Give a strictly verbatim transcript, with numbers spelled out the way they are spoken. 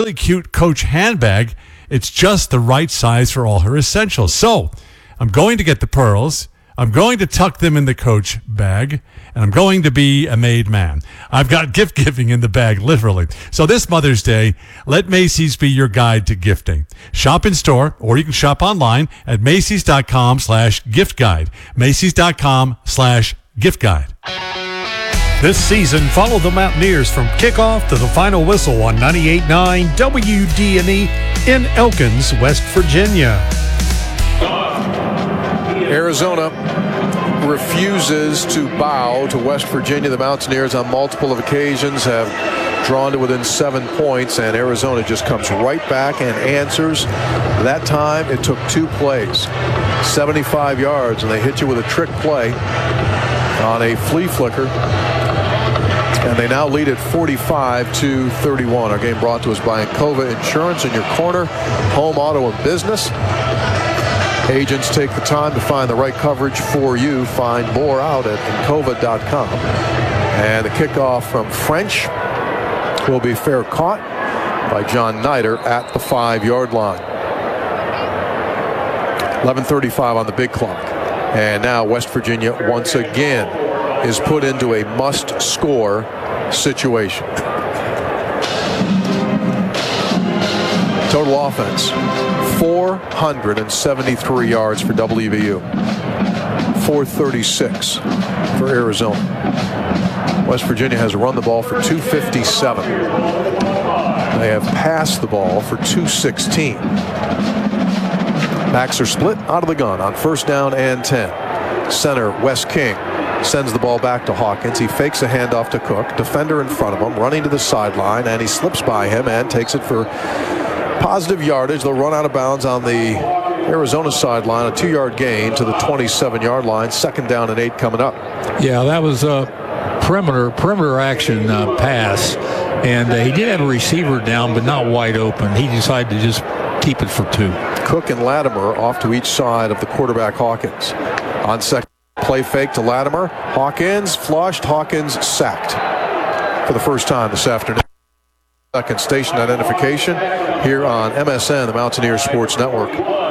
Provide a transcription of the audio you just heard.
really cute Coach handbag. It's just the right size for all her essentials. So I'm going to get the pearls. I'm going to tuck them in the Coach bag, and I'm going to be a made man. I've got gift giving in the bag, literally. So this Mother's Day, let Macy's be your guide to gifting. Shop in store, or you can shop online at Macy's.com slash gift guide. Macy's.com slash gift guide. This season, follow the Mountaineers from kickoff to the final whistle on ninety-eight point nine W D and E in Elkins, West Virginia. Arizona refuses to bow to West Virginia. The Mountaineers on multiple of occasions have drawn to within seven points, and Arizona just comes right back and answers. That time it took two plays, seventy-five yards, and they hit you with a trick play on a flea flicker. And they now lead at forty-five to thirty-one. Our game brought to us by Encova Insurance, in your corner, home, auto, and business. Agents take the time to find the right coverage for you. Find more out at encova dot com. And the kickoff from French will be fair caught by John Nider at the five-yard line. eleven thirty-five on the big clock. And now West Virginia once again is put into a must-score situation. Total offense, four hundred seventy-three yards for W V U, four thirty-six for Arizona. West Virginia has run the ball for two fifty-seven. They have passed the ball for two sixteen. Backs are split out of the gun on first down and ten. Center Wes King sends the ball back to Hawkins. He fakes a handoff to Cook. Defender in front of him, running to the sideline, and he slips by him and takes it for positive yardage. They'll run out of bounds on the Arizona sideline. A two-yard gain to the twenty-seven-yard line. Second down and eight coming up. Yeah, that was a perimeter perimeter action uh, pass, and uh, he did have a receiver down, but not wide open. He decided to just keep it for two. Cook and Latimer off to each side of the quarterback Hawkins. On second, play fake to Latimer. Hawkins flushed. Hawkins sacked for the first time this afternoon. Second station identification here on M S N, the Mountaineers Sports Network.